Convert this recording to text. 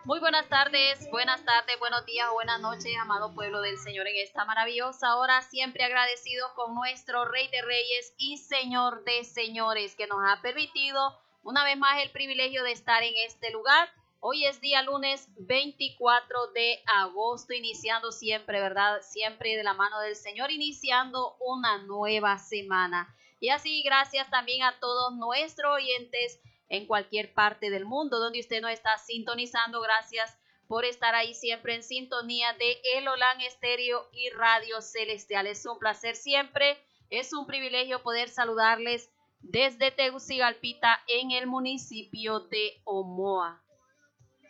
Muy buenas tardes, buenos días o buenas noches, amado pueblo del Señor, en esta maravillosa hora, siempre agradecidos con nuestro Rey de Reyes y Señor de Señores, que nos ha permitido una vez más el privilegio de estar en este lugar. Hoy es día lunes 24 de agosto, iniciando siempre, ¿verdad? Siempre de la mano del Señor, iniciando una nueva semana. Y así, gracias también a todos nuestros oyentes en cualquier parte del mundo donde usted nos está sintonizando. Gracias por estar ahí siempre en sintonía de El Olán Estéreo y Radio Celestial. Es un placer siempre, es un privilegio poder saludarles desde Tegucigalpita en el municipio de Omoa.